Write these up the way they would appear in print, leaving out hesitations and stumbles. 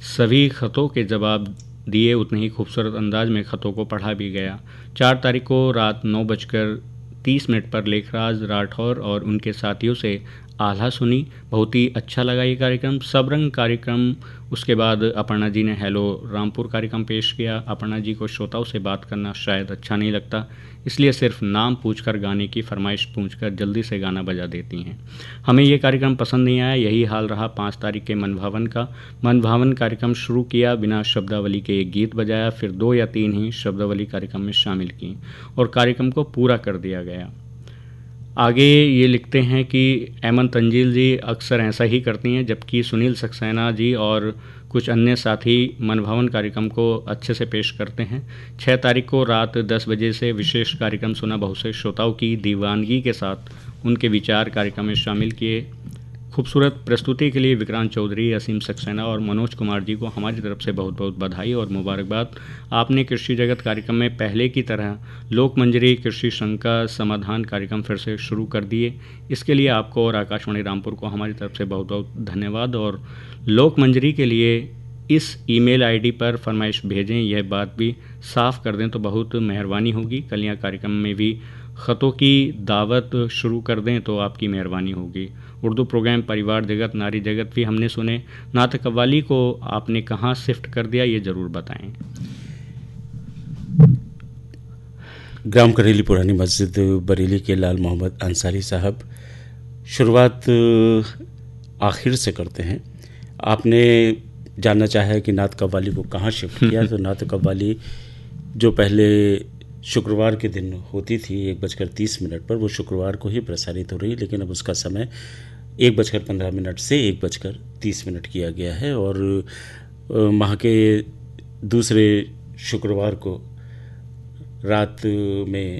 सभी खतों के जवाब दिए, उतने ही खूबसूरत अंदाज में खतों को पढ़ा भी गया। 4 तारीख को रात 9:30 पर लेखराज राठौर और उनके साथियों से आल्हा सुनी। बहुत ही अच्छा लगा ये कार्यक्रम, सब रंग कार्यक्रम। उसके बाद अपर्णा जी ने हेलो रामपुर कार्यक्रम पेश किया। अपर्णा जी को श्रोताओं से बात करना शायद अच्छा नहीं लगता, इसलिए सिर्फ नाम पूछकर गाने की फरमाइश पूछकर जल्दी से गाना बजा देती हैं। हमें ये कार्यक्रम पसंद नहीं आया। यही हाल रहा 5 तारीख के मनभावन का। मनभावन कार्यक्रम शुरू किया, बिना शब्दावली के एक गीत बजाया, फिर 2 या 3 ही शब्दावली कार्यक्रम में शामिल की और कार्यक्रम को पूरा कर दिया गया। आगे ये लिखते हैं कि ऐमन तंजील जी अक्सर ऐसा ही करती हैं, जबकि सुनील सक्सेना जी और कुछ अन्य साथी मनभावन कार्यक्रम को अच्छे से पेश करते हैं। 6 तारीख को रात 10 बजे से विशेष कार्यक्रम सुना। बहुत से श्रोताओं की दीवानगी के साथ उनके विचार कार्यक्रम में शामिल किए। खूबसूरत प्रस्तुति के लिए विक्रांत चौधरी, असीम सक्सेना और मनोज कुमार जी को हमारी तरफ से बहुत बहुत बधाई और मुबारकबाद। आपने कृषि जगत कार्यक्रम में पहले की तरह लोक मंजरी कृषि शंका समाधान कार्यक्रम फिर से शुरू कर दिए। इसके लिए आपको और आकाशवाणी रामपुर को हमारी तरफ से बहुत बहुत धन्यवाद। और लोक मंजरी के लिए इस ईमेल आईडी पर फरमाइश भेजें, यह बात भी साफ कर दें तो बहुत मेहरबानी होगी। कल यहाँ कार्यक्रम में भी ख़तों की दावत शुरू कर दें तो आपकी मेहरबानी होगी। उर्दू प्रोग्राम परिवार जगत नारी जगत भी हमने सुने। नात कव्वाली को आपने कहाँ शिफ्ट कर दिया, ये ज़रूर बताएं। ग्राम करेली पुरानी मस्जिद बरेली के लाल मोहम्मद अंसारी साहब, शुरुआत आखिर से करते हैं। आपने जानना चाहा है कि नात कव्वाली को कहाँ शिफ्ट किया। तो नात कव्वाली जो पहले शुक्रवार के दिन होती थी 1:30 पर, वो शुक्रवार को ही प्रसारित हो रही, लेकिन अब उसका समय 1:15 से 1:30 किया गया है। और माह के दूसरे शुक्रवार को रात में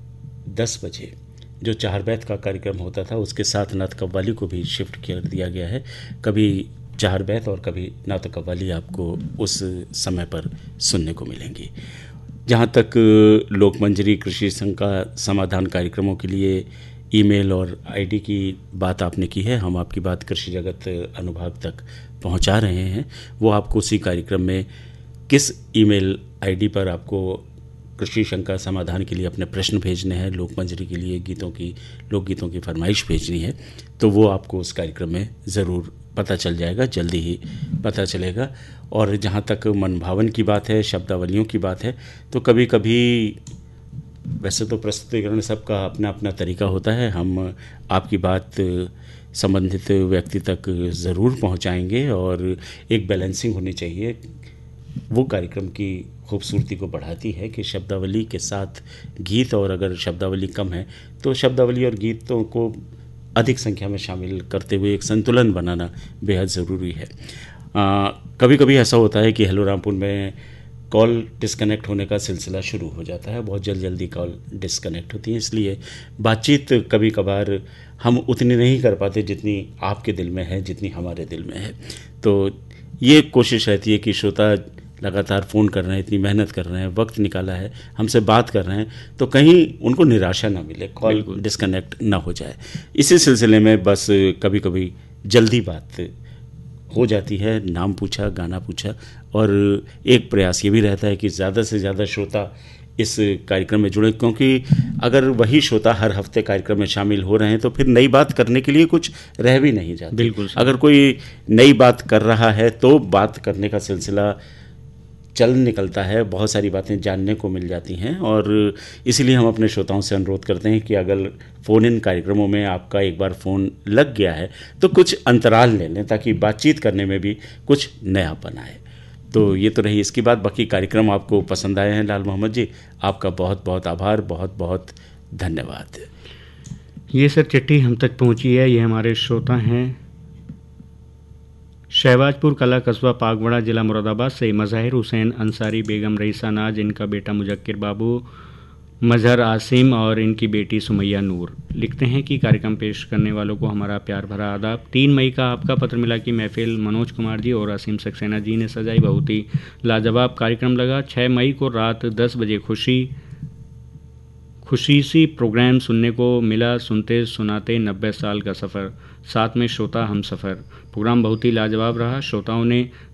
10 बजे जो चार बैत का कार्यक्रम होता था, उसके साथ नात कव्वाली को भी शिफ्ट कर दिया गया है। कभी चार बैत और कभी नात कव्वाली आपको उस समय पर सुनने को मिलेंगी। जहाँ तक लोकमंजरी कृषि संघ का समाधान कार्यक्रमों के लिए ईमेल और आईडी की बात आपने की है, हम आपकी बात कृषि जगत अनुभाग तक पहुँचा रहे हैं। वो आपको उसी कार्यक्रम में किस ईमेल आईडी पर आपको कृषि शंका समाधान के लिए अपने प्रश्न भेजने हैं, लोकमंजरी के लिए लोकगीतों की फरमाइश भेजनी है, तो वो आपको उस कार्यक्रम में ज़रूर पता चल जाएगा, जल्दी ही पता चलेगा। और जहाँ तक मनभावन की बात है, शब्दावलियों की बात है, तो कभी कभी वैसे तो प्रस्तुतिकरण सबका अपना अपना तरीका होता है। हम आपकी बात संबंधित व्यक्ति तक ज़रूर पहुँचाएंगे और एक बैलेंसिंग होनी चाहिए। वो कार्यक्रम की खूबसूरती को बढ़ाती है कि शब्दावली के साथ गीत, और अगर शब्दावली कम है तो शब्दावली और गीतों को अधिक संख्या में शामिल करते हुए एक संतुलन बनाना बेहद ज़रूरी है। कभी कभी ऐसा होता है कि हेलो रामपुर में कॉल डिस्कनेक्ट होने का सिलसिला शुरू हो जाता है, बहुत जल्दी कॉल डिस्कनेक्ट होती है, इसलिए बातचीत कभी कभार हम उतनी नहीं कर पाते जितनी आपके दिल में है, जितनी हमारे दिल में है। तो ये कोशिश रहती है कि श्रोता लगातार फ़ोन कर रहे हैं, इतनी मेहनत कर रहे हैं, वक्त निकाला है, हमसे बात कर रहे हैं, तो कहीं उनको निराशा ना मिले, कॉल डिस्कनेक्ट ना हो जाए। इसी सिलसिले में बस कभी कभी जल्दी बात हो जाती है, नाम पूछा, गाना पूछा, और एक प्रयास ये भी रहता है कि ज़्यादा से ज़्यादा श्रोता इस कार्यक्रम में जुड़े, क्योंकि अगर वही श्रोता हर हफ्ते कार्यक्रम में शामिल हो रहे हैं तो फिर नई बात करने के लिए कुछ रह भी नहीं जाता। बिल्कुल। अगर कोई नई बात कर रहा है तो बात करने का सिलसिला चल निकलता है, बहुत सारी बातें जानने को मिल जाती हैं। और इसीलिए हम अपने श्रोताओं से अनुरोध करते हैं कि अगर फ़ोन इन कार्यक्रमों में आपका एक बार फ़ोन लग गया है तो कुछ अंतराल ले लें, ताकि बातचीत करने में भी कुछ नयापन आए। तो ये तो रही इसकी बात। बाकी कार्यक्रम आपको पसंद आए हैं लाल मोहम्मद जी, आपका बहुत बहुत आभार, बहुत बहुत धन्यवाद। ये सर चिट्ठी हम तक पहुंची है, ये हमारे श्रोता हैं शहबाजपुर कला कस्बा पागवड़ा जिला मुरादाबाद से मज़ाहिर हुसैन अंसारी, बेगम रईसा नाज, इनका बेटा मुजक्किर बाबू, मजहर आसिम और इनकी बेटी सुमैया नूर। लिखते हैं कि कार्यक्रम पेश करने वालों को हमारा प्यार भरा आदाब। 3 मई का आपका पत्र मिला कि महफिल मनोज कुमार जी और असीम सक्सेना जी ने सजाई, बहुत ही लाजवाब कार्यक्रम लगा। 6 मई को रात 10 बजे खुशी सी प्रोग्राम सुनने को मिला, सुनते सुनाते 90 साल का सफ़र, साथ में श्रोता हम सफ़र। प्रोग्राम बहुत ही लाजवाब रहा। श्रोताओं ने